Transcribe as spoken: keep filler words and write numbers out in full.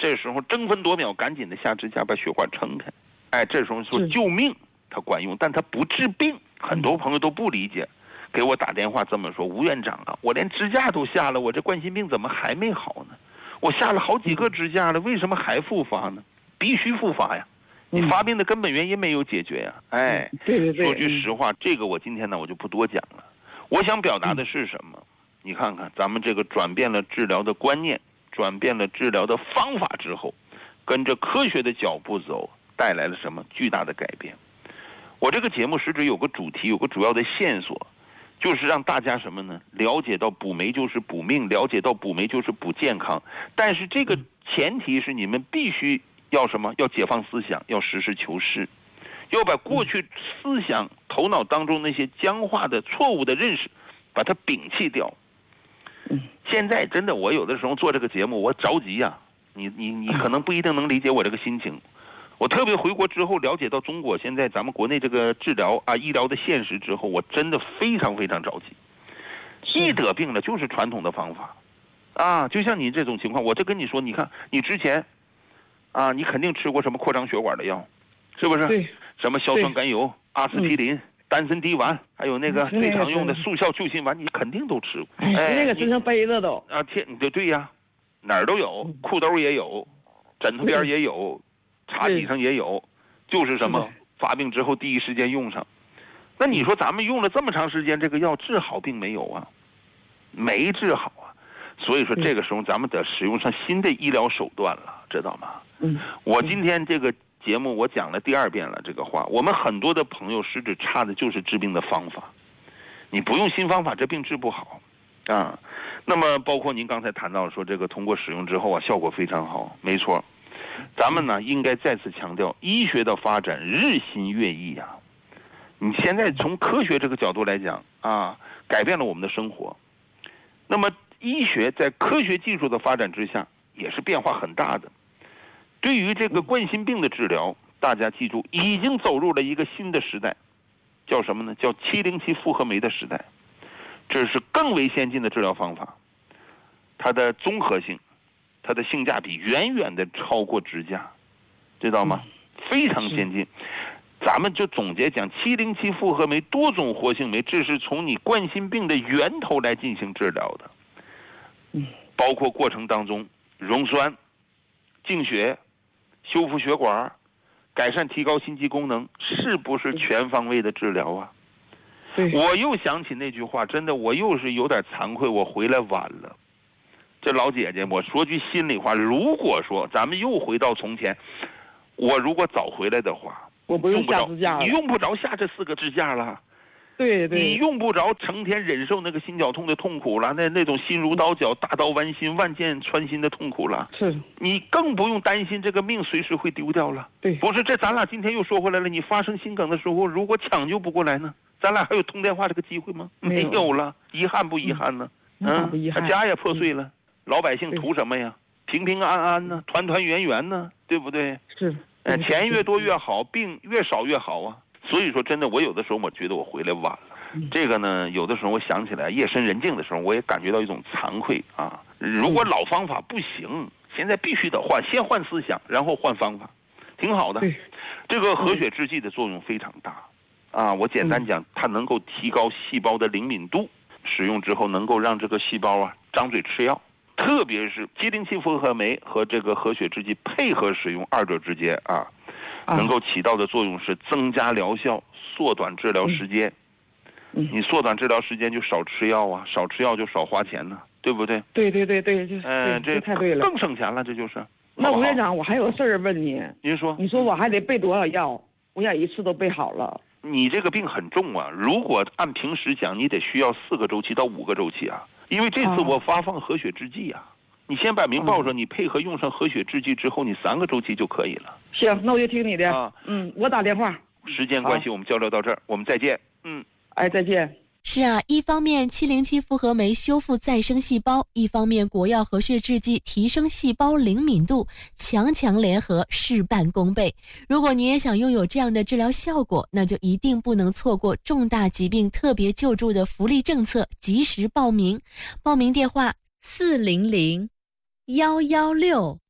这时候争分夺秒，赶紧的下支架把血管撑开。哎，这时候说救命它管用，但它不治病。很多朋友都不理解，给我打电话这么说：吴院长啊，我连支架都下了，我这冠心病怎么还没好呢？我下了好几个支架了，为什么还复发呢？必须复发呀！你发病的根本原因没有解决呀！哎， 对对对。 说句实话，这个我今天呢我就不多讲了。我想表达的是什么？你看看咱们这个转变了治疗的观念，转变了治疗的方法之后，跟着科学的脚步走，带来了什么巨大的改变？我这个节目实质有个主题，有个主要的线索，就是让大家什么呢？了解到补酶就是补命，了解到补酶就是补健康。但是这个前提是你们必须要什么？要解放思想，要实事求是，要把过去思想头脑当中那些僵化的错误的认识把它摒弃掉。现在真的我有的时候做这个节目我着急呀、啊，你你你可能不一定能理解我这个心情。我特别回国之后了解到中国现在咱们国内这个治疗啊医疗的现实之后，我真的非常非常着急。一得病了就是传统的方法啊，就像你这种情况，我就跟你说，你看你之前啊，你肯定吃过什么扩张血管的药，是不是？ 对。 什么硝酸甘油、阿司匹林、丹参滴丸，还有那个最常用的速效救心丸，你肯定都吃过。 哎，那个身上背着都啊，天，对对呀，哪儿都有，裤兜也有，枕头边也有，茶几上也有，就是什么发病之后第一时间用上。那你说咱们用了这么长时间这个药治好病没有啊？没治好啊。所以说这个时候咱们得使用上新的医疗手段了，知道吗？ 嗯， 我今天这个节目我讲了第二遍了这个话，我们很多的朋友实质差的就是治病的方法，你不用新方法这病治不好啊。那么包括您刚才谈到说这个通过使用之后啊效果非常好，没错。咱们呢应该再次强调，医学的发展日新月异啊。你现在从科学这个角度来讲啊，改变了我们的生活。那么医学在科学技术的发展之下也是变化很大的。对于这个冠心病的治疗，大家记住已经走入了一个新的时代，叫什么呢？叫七零七复合酶的时代。这是更为先进的治疗方法，它的综合性，它的性价比远远的超过支架，知道吗？非常先进。咱们就总结讲，七零七复合酶多种活性酶，这是从你冠心病的源头来进行治疗的，包括过程当中溶栓、净血、修复血管、改善提高心肌功能，是不是全方位的治疗啊？我又想起那句话，真的我又是有点惭愧，我回来晚了。这老姐姐，我说句心里话，如果说咱们又回到从前，我如果早回来的话， 我不用下支架了， 你用不着下这四个支架了。 对对， 你用不着成天忍受那个心绞痛的痛苦了，那那种心如刀绞、大刀剜心、万箭穿心的痛苦了。 是， 你更不用担心这个命随时会丢掉了。 对， 不是这咱俩今天又说回来了，你发生心梗的时候，如果抢救不过来呢，咱俩还有通电话这个机会吗？没有了，遗憾不遗憾呢？ 嗯，嗯他家也破碎了，老百姓图什么呀？平平安安呢，团团圆圆呢，对不对？ 是。 呃，钱越多越好，病越少越好啊。所以说，真的，我有的时候我觉得我回来晚了。嗯、这个呢，有的时候我想起来，夜深人静的时候，我也感觉到一种惭愧啊。如果老方法不行，现在必须得换，先换思想，然后换方法，挺好的。这个活血制剂的作用非常大啊。我简单讲，它能够提高细胞的灵敏度，使用之后能够让这个细胞啊张嘴吃药。特别是七零七复合酶和这个活血制剂配合使用，二者之间啊，能够起到的作用是增加疗效，缩短治疗时间。嗯、你缩短治疗时间就少吃药啊，少吃药就少花钱呢、啊，对不对？ 对对对对，就是。 嗯、呃，这太对了， 更省钱了，这就是。 那吴院长，我还有个事儿问你。 您说。 你说我还得备多少药？我想一次都备好了。 你这个病很重啊，如果按平时讲，你得需要四个周期到五个周期啊。因为这次我发放活血制剂啊，你先摆明报说你配合用上活血制剂之后，你三个周期就可以了。 行，那我就听你的啊。嗯，我打电话。 时间关系，我们交流到这儿，我们再见。嗯， 哎，再见。 是啊，一方面七零七复合酶修复再生细胞，一方面国药活血制剂提升细胞灵敏度，强强联合，事半功倍。如果你也想拥有这样的治疗效果，那就一定不能错过重大疾病特别救助的福利政策，及时报名。报名电话四零零一一六